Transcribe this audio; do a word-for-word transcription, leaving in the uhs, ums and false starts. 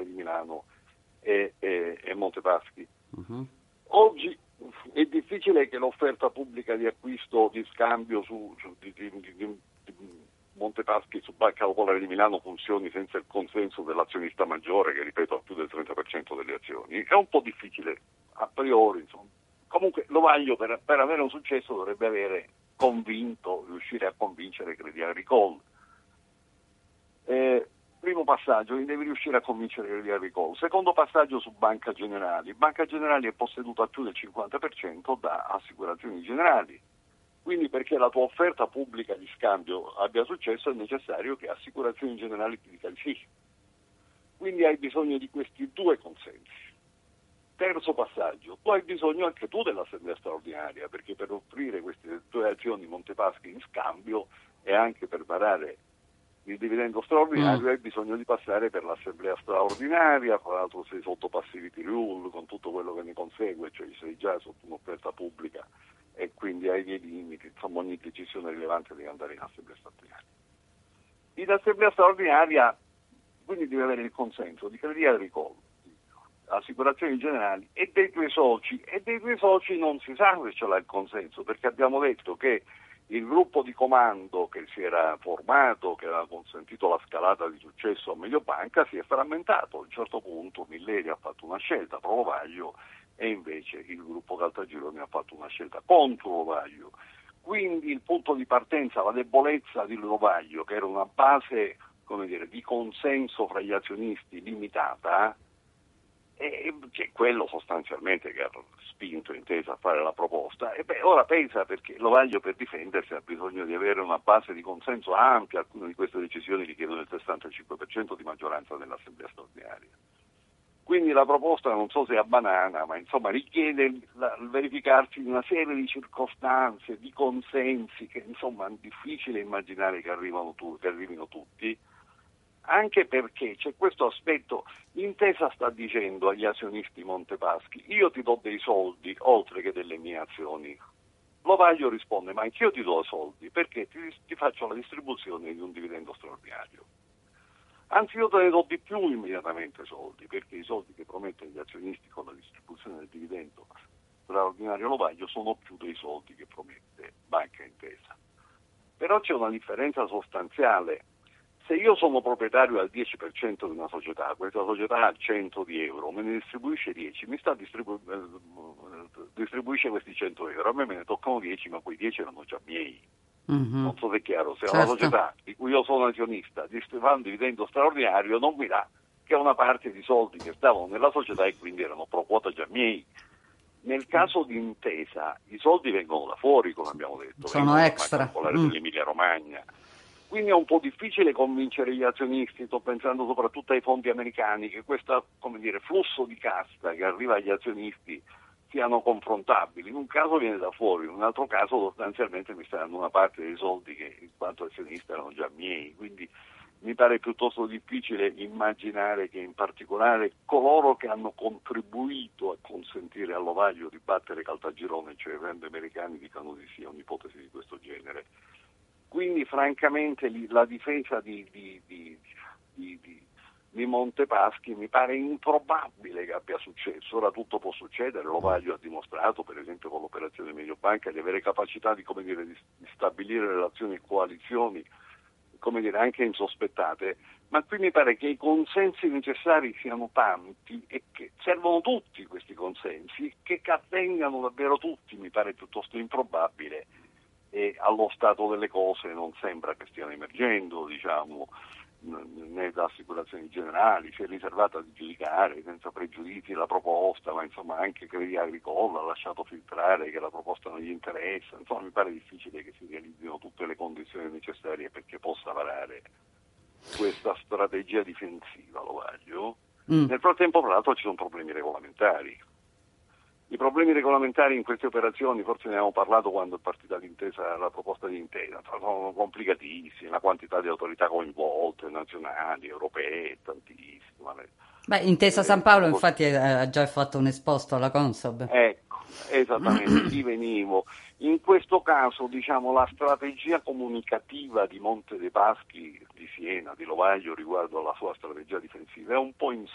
di Milano e, e, e Montepaschi. Uh-huh. Oggi è difficile che l'offerta pubblica di acquisto, di scambio su, su di, di, di, di Montepaschi su Banca Popolare di Milano funzioni senza il consenso dell'azionista maggiore, che ripeto ha più del trenta per cento delle azioni. È un po' difficile a priori, insomma. Comunque Lovaglio per, per avere un successo dovrebbe avere convinto, riuscire a convincere Crédit Agricole. Eh, primo passaggio, devi riuscire a convincere Crédit Agricole. Secondo passaggio su Banca Generali. Banca Generali è posseduta a più del cinquanta per cento da Assicurazioni Generali. Quindi perché la tua offerta pubblica di scambio abbia successo è necessario che Assicurazioni Generali ti dica di sì. Quindi hai bisogno di questi due consensi. Terzo passaggio, tu hai bisogno anche tu dell'assemblea straordinaria, perché per offrire queste due azioni Montepaschi in scambio e anche per varare il dividendo straordinario mm. hai bisogno di passare per l'assemblea straordinaria, fra l'altro sei sotto passivity rule con tutto quello che ne consegue, cioè sei già sotto un'offerta pubblica e quindi hai dei limiti, insomma ogni decisione rilevante deve andare in assemblea straordinaria. In assemblea straordinaria quindi devi avere il consenso di Crédit Agricole, Assicurazioni Generali e dei tuoi soci, e dei tuoi soci non si sa se ce l'ha il consenso, perché abbiamo detto che il gruppo di comando che si era formato, che aveva consentito la scalata di successo a Mediobanca, si è frammentato. A un certo punto Milleri ha fatto una scelta pro Lovaglio e invece il gruppo Caltagirone ha fatto una scelta contro Lovaglio. Quindi il punto di partenza, la debolezza di Lovaglio, che era una base, come dire, di consenso fra gli azionisti limitata, e c'è quello sostanzialmente che ha spinto Intesa a fare la proposta. E beh, ora pensa, perché Lovaglio per difendersi ha bisogno di avere una base di consenso ampia, alcune di queste decisioni richiedono il sessantacinque per cento di maggioranza nell'assemblea straordinaria. Quindi la proposta non so se è a banana, ma insomma richiede il, la, il verificarsi di una serie di circostanze, di consensi che insomma è difficile immaginare che, arrivano tu, che arrivino tutti. Anche perché c'è questo aspetto, Intesa sta dicendo agli azionisti Montepaschi: io ti do dei soldi oltre che delle mie azioni. Lovaglio risponde: ma anch'io ti do soldi perché ti, ti faccio la distribuzione di un dividendo straordinario. Anzi, io te ne do di più immediatamente soldi, perché i soldi che promette agli azionisti con la distribuzione del dividendo straordinario Lovaglio sono più dei soldi che promette Banca Intesa. Però c'è una differenza sostanziale. Se io sono proprietario al dieci per cento di una società, questa società ha cento di euro, me ne distribuisce dieci, mi sta distribu- distribuisce questi cento euro, a me me ne toccano dieci, ma quei dieci erano già miei. Mm-hmm. Non so se è chiaro, se certo. Una società di cui io sono azionista distribuisce un dividendo straordinario, non mi dà che una parte di soldi che stavano nella società e quindi erano pro quota già miei. Nel caso di Intesa i soldi vengono da fuori, come abbiamo detto, sono extra. Popolare mm. dell'Emilia Romagna. Quindi è un po' difficile convincere gli azionisti, sto pensando soprattutto ai fondi americani, che questo, come dire, flusso di cassa che arriva agli azionisti siano confrontabili. In un caso viene da fuori, in un altro caso sostanzialmente mi sta dando una parte dei soldi che in quanto azionista erano già miei, quindi mi pare piuttosto difficile immaginare che in particolare coloro che hanno contribuito a consentire a Lovaglio di battere Caltagirone, cioè i fondi americani, dicano di sì a un'ipotesi di questo genere. Quindi francamente la difesa di, di, di, di, di, di Montepaschi mi pare improbabile che abbia successo. Ora tutto può succedere, Lovaglio ha dimostrato per esempio con l'operazione Mediobanca di avere capacità di, come dire, di, di stabilire relazioni e coalizioni, come dire, anche insospettate, ma qui mi pare che i consensi necessari siano tanti e che servono tutti questi consensi, che avvengano davvero tutti mi pare piuttosto improbabile. E allo stato delle cose non sembra che stiano emergendo, diciamo, né da Assicurazioni Generali, si è riservata di giudicare senza pregiudizi la proposta, ma insomma anche Crédit Agricole ha lasciato filtrare che la proposta non gli interessa, insomma mi pare difficile che si realizzino tutte le condizioni necessarie perché possa varare questa strategia difensiva, Lovaglio. Mm. Nel frattempo, tra l'altro, ci sono problemi regolamentari. I problemi regolamentari in queste operazioni, forse ne abbiamo parlato quando è partita l'intesa, la proposta di intesa, sono complicatissimi, la quantità di autorità coinvolte, nazionali, europee, tantissime. Beh, Intesa San Paolo infatti ha già fatto un esposto alla Consob. Ecco, esattamente, lì venivo. In questo caso, diciamo, la strategia comunicativa di Monte dei Paschi, di Siena, di Lovaglio riguardo alla sua strategia difensiva è un po' in